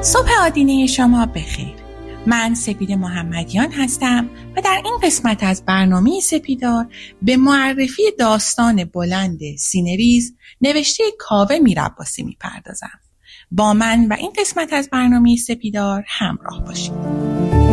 صبح آدینه شما بخیر. من سپید محمدیان هستم و در این قسمت از برنامه سپیدار به معرفی داستان بلند سینه‌ریز نوشته کاوه میرعباسی میپردازم. با من و این قسمت از برنامه سپیدار همراه باشید.